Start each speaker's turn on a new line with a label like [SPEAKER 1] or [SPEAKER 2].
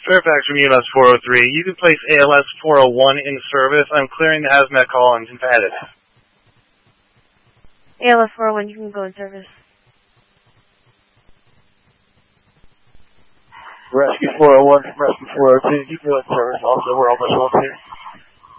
[SPEAKER 1] Fairfax from EMS 403. You can place ALS 401 in service. I'm clearing the hazmat call on Confided.
[SPEAKER 2] ALS 401, you can go in service.
[SPEAKER 3] Rescue 401 from Rescue 402. You can go in service. Also, we're almost on here.